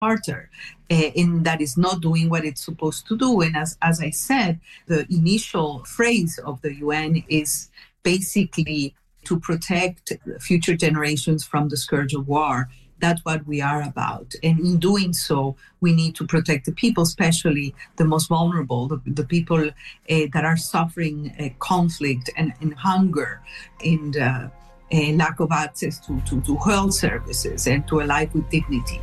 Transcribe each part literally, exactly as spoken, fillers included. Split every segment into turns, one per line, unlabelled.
charter, uh, and that is not doing what it's supposed to do. And as, as I said, the initial phrase of the U N is basically to protect future generations from the scourge of war. That's what we are about. And in doing so, we need to protect the people, especially the most vulnerable, the, the people uh, that are suffering uh, conflict and, and hunger and uh, uh, lack of access to, to, to health services and to a life with dignity.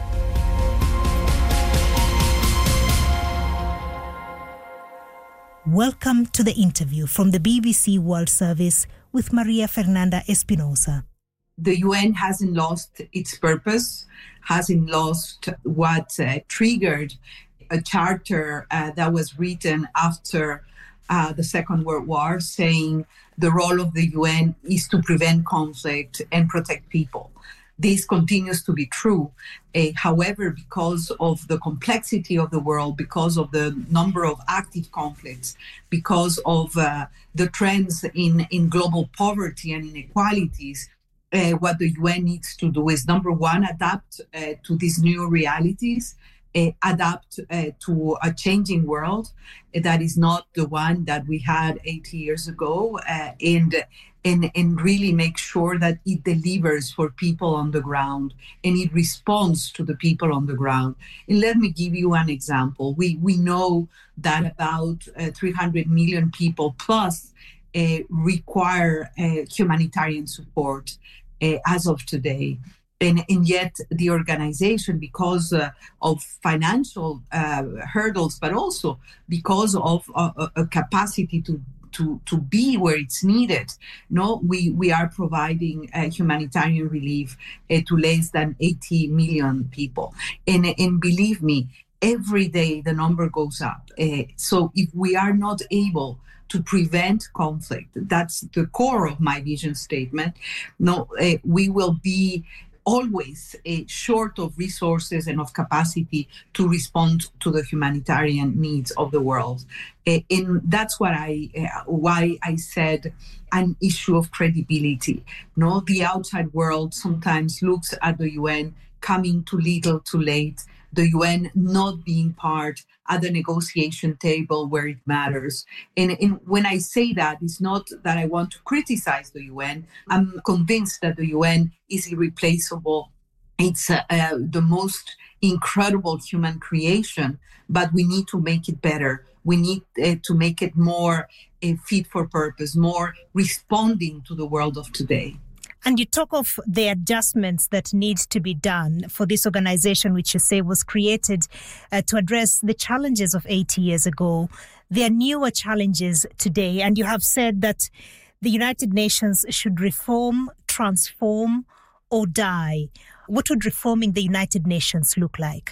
Welcome to the interview from the B B C World Service with Maria Fernanda Espinosa.
The U N hasn't lost its purpose, hasn't lost what uh, triggered a charter uh, that was written after uh, the Second World War, saying the role of the U N is to prevent conflict and protect people. This continues to be true. Uh, however, because of the complexity of the world, because of the number of active conflicts, because of uh, the trends in, in global poverty and inequalities, uh, what the U N needs to do is, number one, adapt uh, to these new realities, uh, adapt uh, to a changing world uh, that is not the one that we had eighty years ago, uh, and And, and really make sure that it delivers for people on the ground and it responds to the people on the ground. And let me give you an example. We we know that about uh, three hundred million people plus uh, require uh, humanitarian support uh, as of today. And, and yet the organization, because uh, of financial uh, hurdles, but also because of uh, a capacity to to to be where it's needed. No, we, we are providing uh, humanitarian relief uh, to less than eighty million people. And, and believe me, every day the number goes up. Uh, so if we are not able to prevent conflict, that's the core of my vision statement, no, uh, we will be always uh, short of resources and of capacity to respond to the humanitarian needs of the world. Uh, and that's what I, uh, why I said an issue of credibility. No, the outside world sometimes looks at the U N coming too little, too late, the U N not being part at the negotiation table where it matters. And, and when I say that, it's not that I want to criticize the U N. I'm convinced that the U N is irreplaceable. It's uh, uh, the most incredible human creation, but we need to make it better. We need uh, to make it more uh, fit for purpose, more responding to the world of today.
And you talk of the adjustments that need to be done for this organization, which you say was created uh, to address the challenges of eighty years ago. There are newer challenges today, and you have said that the United Nations should reform, transform, or die. What would reforming the United Nations look like?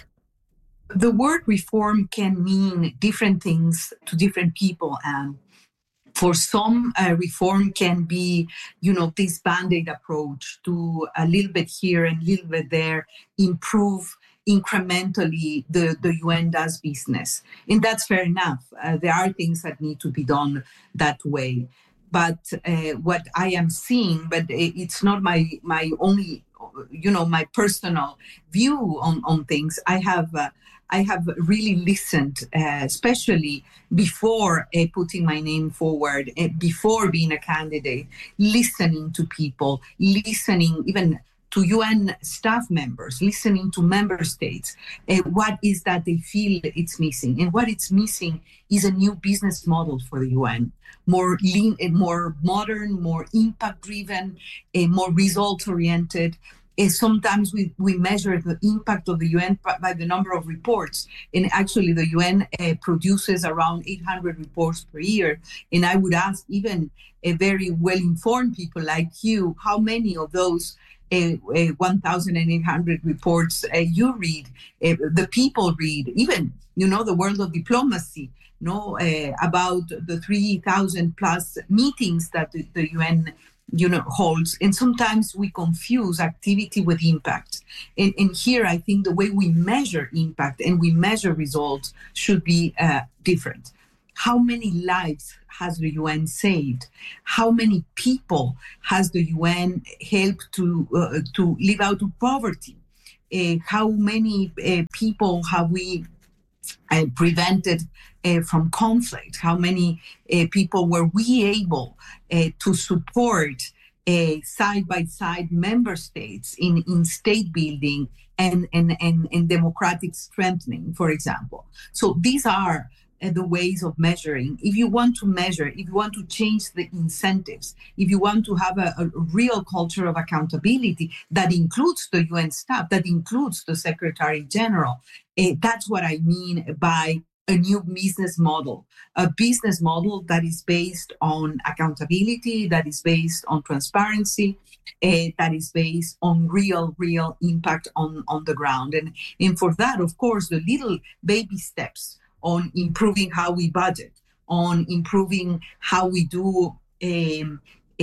The word reform can mean different things to different people, and for some, uh, reform can be, you know, this Band-Aid approach to a little bit here and a little bit there, improve incrementally the, the U N does business. And that's fair enough. Uh, there are things that need to be done that way. But uh, what I am seeing, but it's not my, my only, you know, my personal view on, on things. I have... Uh, I have really listened, uh, especially before uh, putting my name forward, uh, before being a candidate, listening to people, listening even to U N staff members, listening to member states. Uh, what is that they feel it's missing? And what it's missing is a new business model for the U N, more lean, uh, more modern, more impact-driven, uh, more results-oriented. Uh, sometimes we, we measure the impact of the U N by the number of reports. And actually the U N uh, produces around eight hundred reports per year. And I would ask even a very well-informed people like you, how many of those uh, uh, one thousand eight hundred reports uh, you read, uh, the people read, even, you know, the world of diplomacy, you know, uh, about the three thousand plus meetings that the, the U N you know, holds. And sometimes we confuse activity with impact. And, and here, I think the way we measure impact and we measure results should be uh, different. How many lives has the U N saved? How many people has the U N helped to uh, to live out of poverty? uh, how many uh, people have we uh, prevented uh, from conflict? How many uh, people were we able uh, to support uh, side-by-side member states in, in state building and, and, and, and democratic strengthening, for example? So these are uh, the ways of measuring. If you want to measure, if you want to change the incentives, if you want to have a, a real culture of accountability that includes the U N staff, that includes the Secretary General, uh, that's what I mean by a new business model, a business model that is based on accountability, that is based on transparency, uh, that is based on real, real impact on, on the ground. And, and for that, of course, the little baby steps on improving how we budget, on improving how we do um,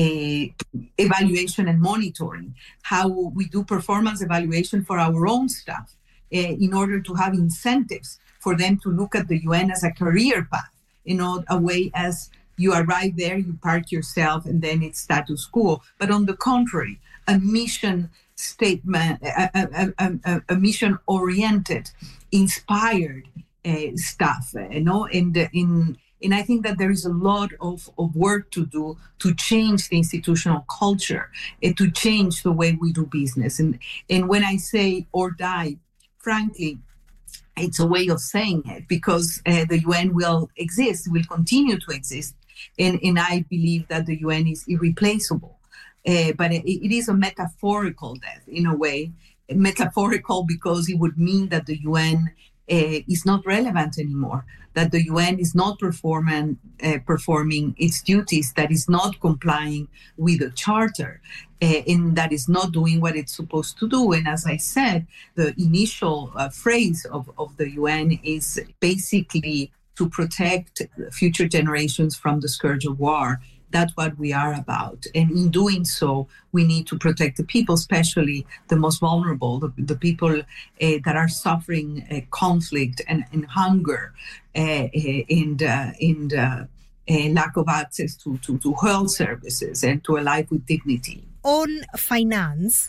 a evaluation and monitoring, how we do performance evaluation for our own staff uh, in order to have incentives for them to look at the U N as a career path, you know, a way as you arrive there, you park yourself, and then it's status quo. But on the contrary, a mission statement, a, a, a, a mission-oriented, inspired uh, stuff, you know, and in and I think that there is a lot of, of work to do to change the institutional culture, and to change the way we do business. And and when I say or die, frankly, it's a way of saying it, because uh, the U N will exist, will continue to exist. And, and I believe that the U N is irreplaceable. Uh, but it, it is a metaphorical death in a way, metaphorical because it would mean that the U N uh, is not relevant anymore, that the U N is not performing, uh, performing its duties, that is not complying with the charter, uh, and that is not doing what it's supposed to do. And as I said, the initial uh, phrase of, of the U N is basically to protect future generations from the scourge of war. That's what we are about. And in doing so, we need to protect the people, especially the most vulnerable, the, the people uh, that are suffering uh, conflict and, and hunger uh, and, uh, and uh, uh, lack of access to, to, to health services and to a life with dignity.
On finance,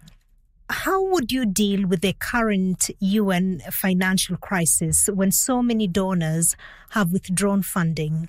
how would you deal with the current U N financial crisis when so many donors have withdrawn funding?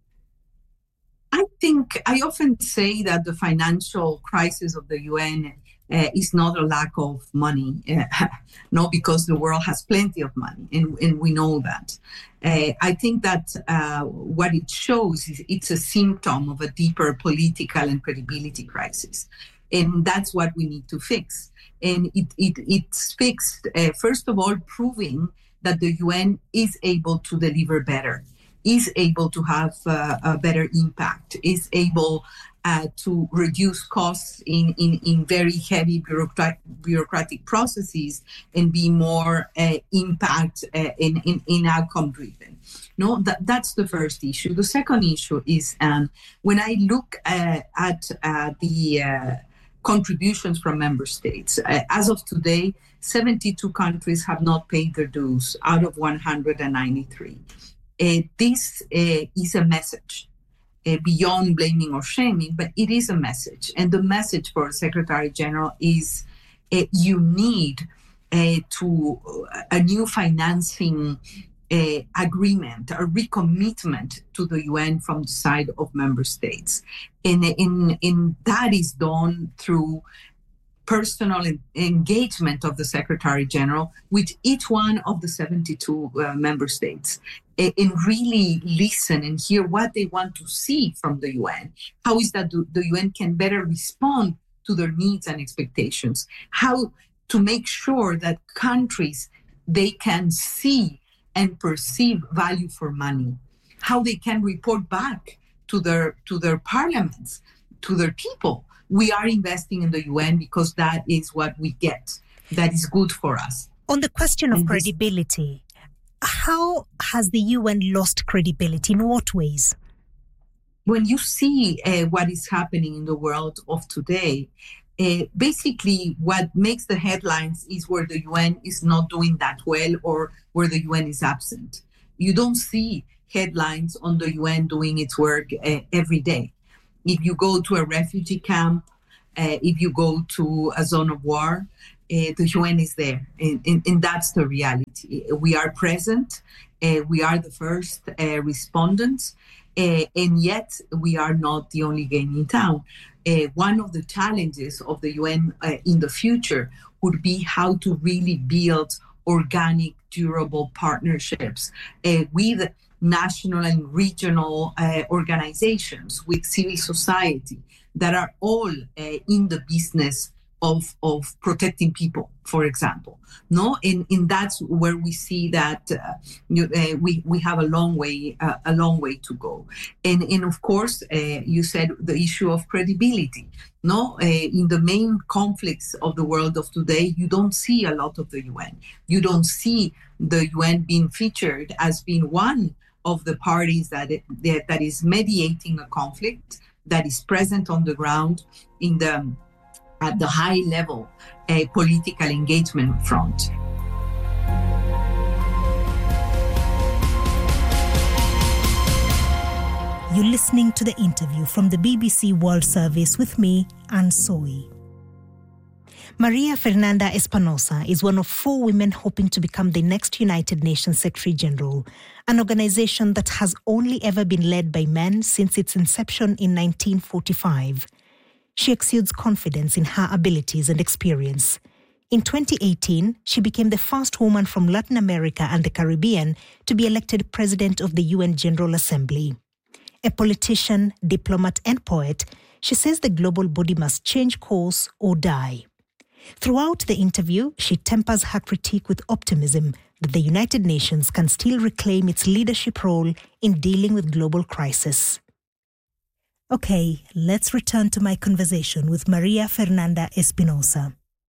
I think I often say that the financial crisis of the U N uh, is not a lack of money, uh, not because the world has plenty of money, and, and we know that. Uh, I think that uh, what it shows is it's a symptom of a deeper political and credibility crisis. And that's what we need to fix. And it, it, it's fixed, uh, first of all, proving that the U N is able to deliver better, is able to have uh, a better impact, is able uh, to reduce costs in, in, in very heavy bureaucratic, bureaucratic processes and be more uh, impact uh, in, in, in outcome driven. No, that, that's the first issue. The second issue is um, when I look uh, at uh, the uh, contributions from member states, uh, as of today, seventy-two countries have not paid their dues out of one hundred ninety-three. Uh, this uh, is a message uh, beyond blaming or shaming, but it is a message. And the message for Secretary General is uh, you need uh, to uh, a new financing uh, agreement, a recommitment to the U N from the side of member states. And, and, and that is done through personal engagement of the Secretary General with each one of the seventy-two uh, member states, and really listen and hear what they want to see from the U N. How is that the U N can better respond to their needs and expectations? How to make sure that countries, they can see and perceive value for money? How they can report back to their to their parliaments, to their people. We are investing in the U N because that is what we get. That is good for us.
On the question of
and
credibility, this, how has the U N lost credibility? In what ways?
When you see uh, what is happening in the world of today, uh, basically what makes the headlines is where the U N is not doing that well or where the U N is absent. You don't see headlines on the U N doing its work uh, every day. If you go to a refugee camp, uh, if you go to a zone of war, uh, the U N is there, and, and, and that's the reality. We are present, uh, we are the first uh, respondents, uh, and yet we are not the only game in town. Uh, one of the challenges of the U N uh, in the future would be how to really build organic, durable partnerships uh, with national and regional uh, organizations, with civil society that are all uh, in the business of, of protecting people, for example. No, and, and that's where we see that uh, you, uh, we we have a long way uh, a long way to go. And and of course, uh, you said the issue of credibility. No, uh, in the main conflicts of the world of today, you don't see a lot of the U N. You don't see the U N being featured as being one of the parties that it, that, that is mediating a conflict, that is present on the ground in the at the high level uh, political engagement front.
You're listening to the interview from the B B C World Service with me, Anne Soy. Maria Fernanda Espinosa is one of four women hoping to become the next United Nations Secretary General, an organization that has only ever been led by men since its inception in nineteen forty-five. She exudes confidence in her abilities and experience. In twenty eighteen, she became the first woman from Latin America and the Caribbean to be elected president of the U N General Assembly. A politician, diplomat, and poet, she says the global body must change course or die. Throughout the interview, she tempers her critique with optimism that the United Nations can still reclaim its leadership role in dealing with global crisis. Okay, let's return to my conversation with Maria Fernanda Espinosa.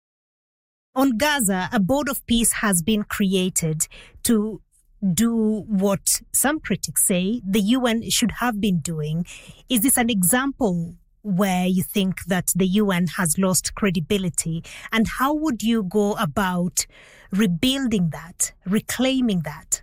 On Gaza, a board of peace has been created to do what some critics say the U N should have been doing. Is this an example where you think that the U N has lost credibility? And how would you go about rebuilding that, reclaiming that?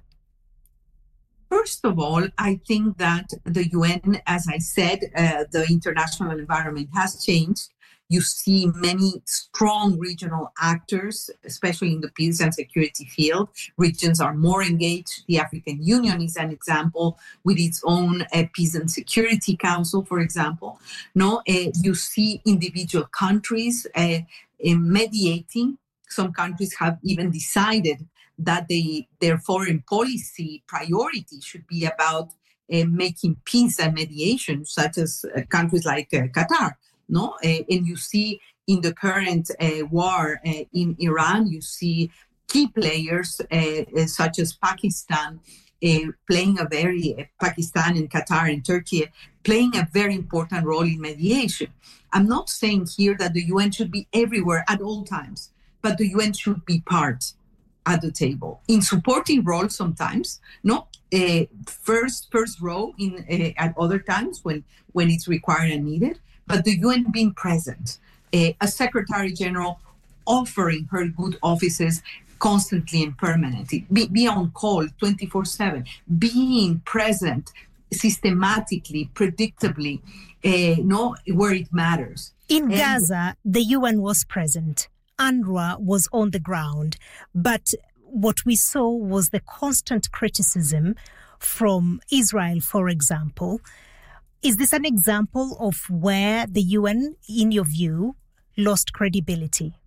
First of all, I think that the U N, as I said, uh, the international environment has changed. You see many strong regional actors, especially in the peace and security field. Regions are more engaged. The African Union is an example with its own uh, Peace and Security Council, for example. No, uh, you see individual countries uh, mediating. Some countries have even decided that they, their foreign policy priority should be about uh, making peace and mediation, such as uh, countries like uh, Qatar. No, uh, and you see in the current uh, war uh, in Iran, you see key players uh, such as Pakistan uh, playing a very, uh, Pakistan and Qatar and Turkey playing a very important role in mediation. I'm not saying here that the U N should be everywhere at all times, but the U N should be part at the table in supporting role sometimes, no, uh, first first row in uh, at other times when when it's required and needed, but the U N being present, uh, a Secretary General offering her good offices constantly and permanently, be, be on call twenty-four seven, being present systematically, predictably, uh, no, where it matters.
In
and
Gaza, the U N was present. UNRWA was on the ground, but what we saw was the constant criticism from Israel, for example. Is this an example of where the U N, in your view, lost credibility?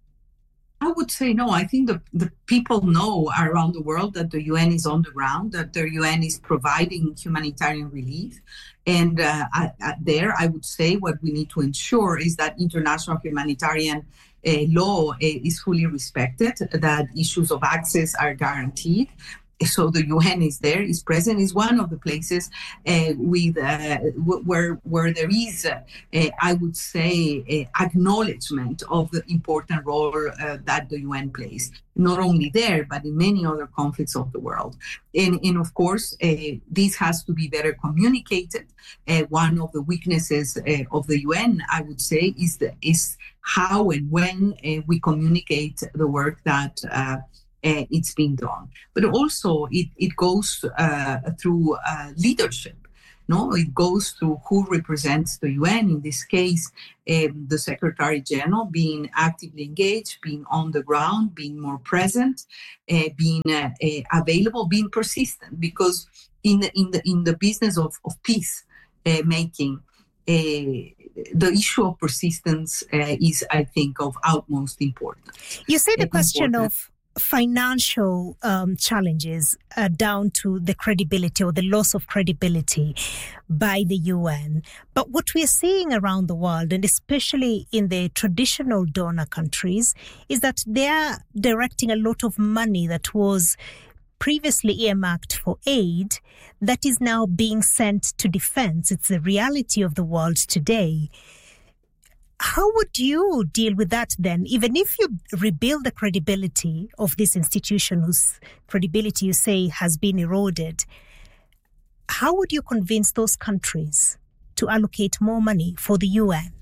I would say no. I think the, the people know around the world that the U N is on the ground, that the U N is providing humanitarian relief. And uh, I, I, there, I would say what we need to ensure is that international humanitarian uh, law uh, is fully respected, that issues of access are guaranteed. So the U N is there, is present, is one of the places uh, with uh, w- where where there is, uh, uh, I would say, uh, acknowledgement of the important role uh, that the U N plays, not only there, but in many other conflicts of the world. And, and of course, uh, this has to be better communicated. Uh, one of the weaknesses uh, of the U N, I would say, is, the, is how and when uh, we communicate the work that uh, Uh, it's being done. But also it, it goes uh, through uh, leadership. No, it goes to who represents the U N. In this case, um, the Secretary General being actively engaged, being on the ground, being more present, uh, being uh, uh, available, being persistent. Because in the in the in the business of of peace uh, making, uh, the issue of persistence uh, is, I think, of utmost importance.
You say the
uh,
question
important.
of financial um, challenges uh, down to the credibility or the loss of credibility by the U N. But what we're seeing around the world, and especially in the traditional donor countries, is that they're directing a lot of money that was previously earmarked for aid that is now being sent to defense. It's the reality of the world today. How would you deal with that then? Even if you rebuild the credibility of this institution whose credibility you say has been eroded, how would you convince those countries to allocate more money for the U N?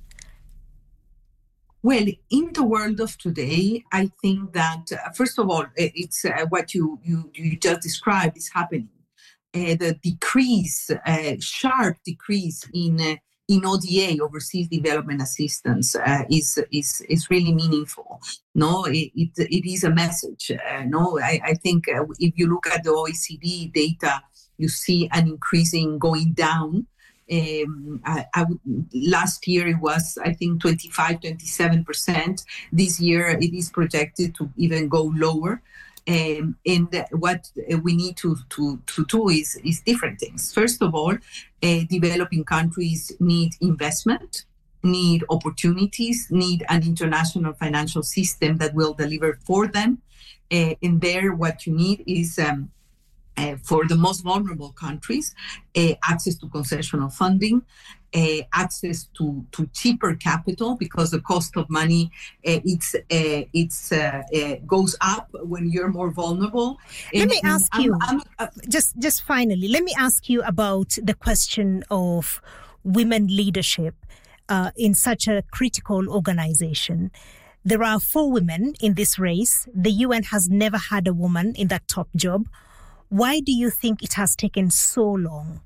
Well, in the world of today, I think that, uh, first of all, it's uh, what you, you, you just described is happening. Uh, the decrease, uh, sharp decrease in uh, in O D A, overseas development assistance, uh, is is is really meaningful. No, it it, it is a message. Uh, no, I, I think uh, if you look at the O E C D data, you see an increasing going down. Um, I, I would, last year it was, I think, twenty-five, twenty-seven percent. This year it is projected to even go lower. Um, and what we need to, to, to do is, is different things. First of all, uh, developing countries need investment, need opportunities, need an international financial system that will deliver for them. Uh, and there, what you need is, um, uh, for the most vulnerable countries, uh, access to concessional funding, Uh, access to, to cheaper capital, because the cost of money uh, it's uh, it's uh, uh, goes up when you're more vulnerable.
Let
and,
me ask
I'm,
you,
I'm, uh,
just just finally, let me ask you about the question of women leadership uh, in such a critical organization. There are four women in this race. The U N has never had a woman in that top job. Why do you think it has taken so long?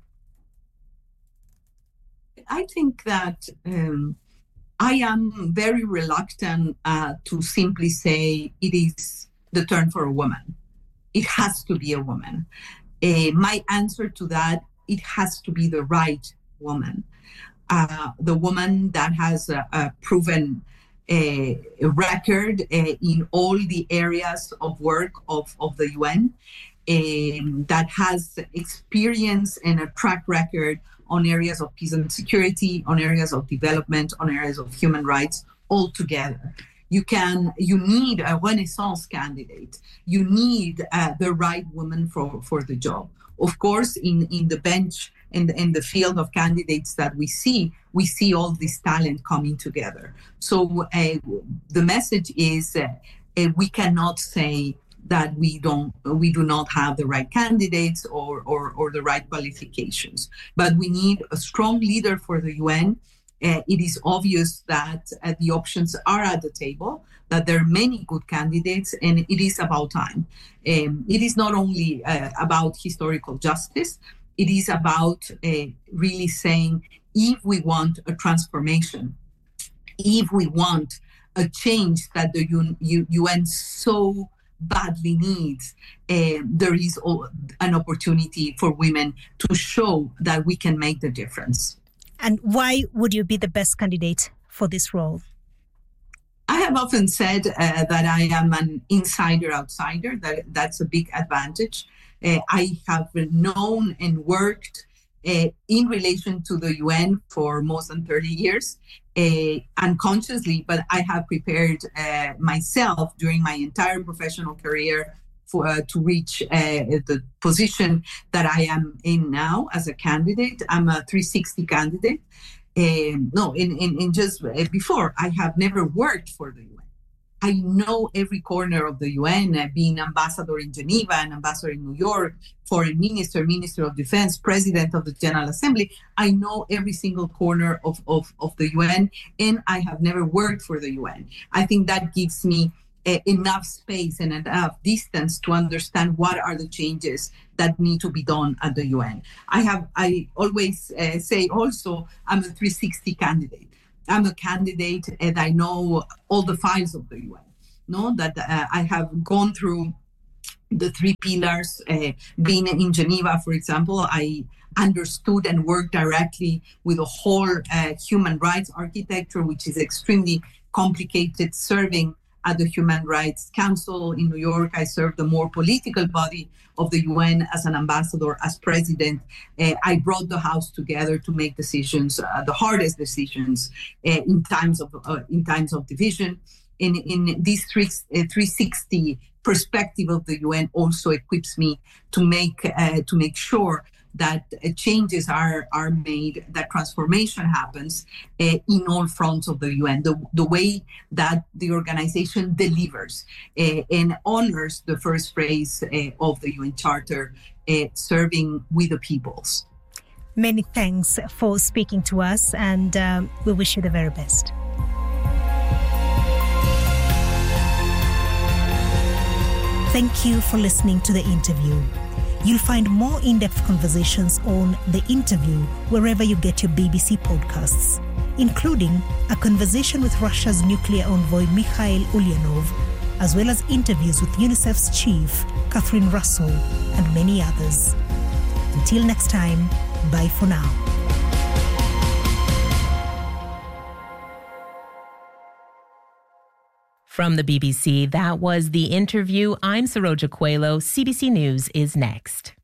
I think that um, I am very reluctant uh, to simply say it is the turn for a woman. It has to be a woman. Uh, my answer to that, it has to be the right woman. Uh, the woman that has a, a proven uh, record uh, in all the areas of work of, of the U N, um, that has experience and a track record on areas of peace and security, on areas of development, on areas of human rights, all together. You can, you need a Renaissance candidate. You need uh, the right woman for, for the job. Of course, in, in the bench and in, in the field of candidates that we see, we see all this talent coming together. So uh, the message is uh, uh, we cannot say that we don't, we do not have the right candidates or, or, or the right qualifications. But we need a strong leader for the U N. Uh, it is obvious that uh, the options are at the table, that there are many good candidates, and it is about time. Um, it is not only uh, about historical justice, it is about uh, really saying, if we want a transformation, if we want a change that the U N so badly needs, uh, there is an opportunity for women to show that we can make the difference.
And why would you be the best candidate for this role?
I have often said uh, that I am an insider-outsider. That that's a big advantage. Uh, I have known and worked uh, in relation to the U N for more than thirty years. Uh, unconsciously, but I have prepared uh, myself during my entire professional career for uh, to reach uh, the position that I am in now as a candidate. I'm a three sixty candidate. Um, no, in, in, in just uh, before, I have never worked for the U N. I know every corner of the U N, uh, being ambassador in Geneva, an ambassador in New York, foreign minister, minister of defense, president of the General Assembly. I know every single corner of, of, of the U N, and I have never worked for the U N. I think that gives me uh, enough space and enough distance to understand what are the changes that need to be done at the U N. I have, I always uh, say also, I'm a three sixty candidate. I'm a candidate and I know all the files of the U N. No, that uh, I have gone through the three pillars. Uh, being in Geneva, for example, I understood and worked directly with the whole uh, human rights architecture, which is extremely complicated, serving at the Human Rights Council in New York. I served the more political body of the U N as an ambassador, as president. Uh, I brought the House together to make decisions, uh, the hardest decisions uh, in times of uh, in times of division. In, in this three, uh, three sixty perspective of the U N also equips me to make uh, to make sure that uh, changes are, are made, that transformation happens uh, in all fronts of the U N, the, the way that the organization delivers uh, and honors the first phrase uh, of the U N Charter, uh, serving with the peoples.
Many thanks for speaking to us, and um, we wish you the very best. Thank you for listening to the interview. You'll find more in-depth conversations on The Interview wherever you get your B B C podcasts, including a conversation with Russia's nuclear envoy Mikhail Ulyanov, as well as interviews with UNICEF's chief, Catherine Russell, and many others. Until next time, bye for now.
From the B B C, that was The Interview. I'm Saroja Coelho. C B C News is next.